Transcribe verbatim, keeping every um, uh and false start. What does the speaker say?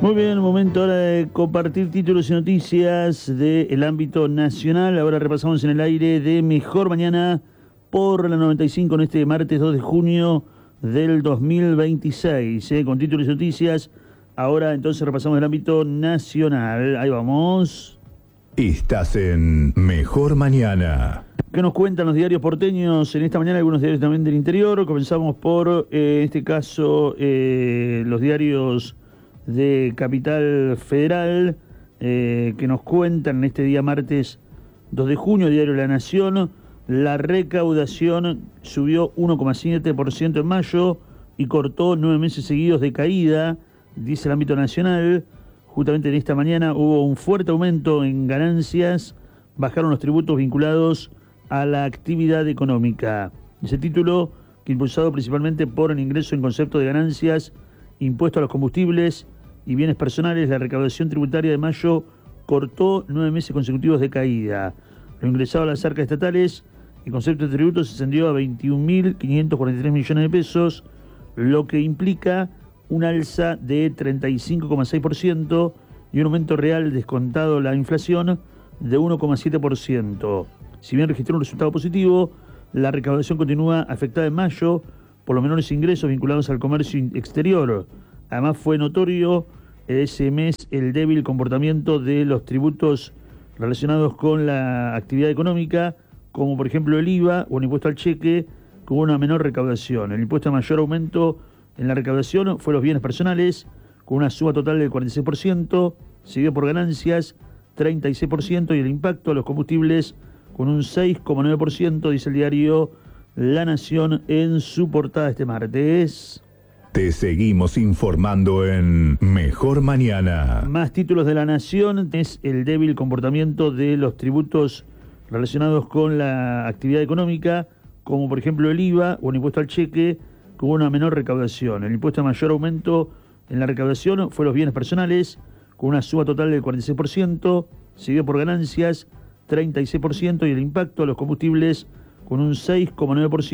Muy bien, momento ahora de compartir títulos y noticias del ámbito nacional. Ahora repasamos en el aire de Mejor Mañana por la noventa y cinco en este martes dos de junio del dos mil veintiséis. ¿eh? Con títulos y noticias, ahora entonces repasamos el ámbito nacional. Ahí vamos. Estás en Mejor Mañana. ¿Qué nos cuentan los diarios porteños en esta mañana? Algunos diarios también del interior. Comenzamos por, eh, en este caso, eh, los diarios de Capital Federal, eh, que nos cuentan en este día martes dos de junio, diario La Nación, la recaudación subió uno coma siete por ciento en mayo y cortó nueve meses seguidos de caída, dice el ámbito nacional. Justamente en esta mañana hubo un fuerte aumento en ganancias, bajaron los tributos vinculados a la actividad económica. Ese título, que impulsado principalmente por el ingreso en concepto de ganancias, impuesto a los combustibles y bienes personales, la recaudación tributaria de mayo cortó nueve meses consecutivos de caída. Lo ingresado a las arcas estatales en concepto de tributos ascendió a veintiún mil quinientos cuarenta y tres millones de pesos, lo que implica un alza de treinta y cinco coma seis por ciento y un aumento real descontado la inflación de uno coma siete por ciento. Si bien registró un resultado positivo, la recaudación continúa afectada en mayo por los menores ingresos vinculados al comercio exterior. Además, fue notorio ese mes el débil comportamiento de los tributos relacionados con la actividad económica, como por ejemplo el I V A o el impuesto al cheque, con una menor recaudación. El impuesto a mayor aumento en la recaudación fue los bienes personales, con una suba total del cuarenta y seis por ciento, seguido por ganancias, treinta y seis por ciento, y el impacto a los combustibles, con un seis coma nueve por ciento, dice el diario La Nación en su portada este martes. Te seguimos informando en Mejor Mañana. Más títulos de La Nación es el débil comportamiento de los tributos relacionados con la actividad económica, como por ejemplo el I V A o el impuesto al cheque, con una menor recaudación. El impuesto a mayor aumento en la recaudación fue los bienes personales, con una suba total del cuarenta y seis por ciento, seguido por ganancias, treinta y seis por ciento, y el impacto a los combustibles, con un seis coma nueve por ciento.